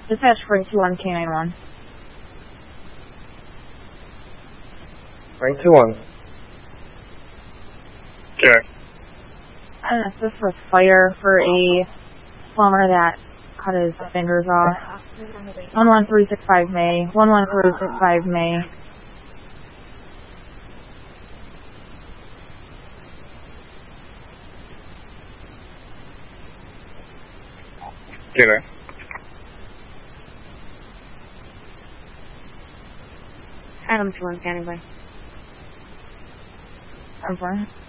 Dispatch Frank 2-1, K91. Frank 2-1. Okay. An assist with fire for a plumber that cut his fingers off. 11365 May. 11365 May. Get it. Adam 2-1, standing by. I'm fine.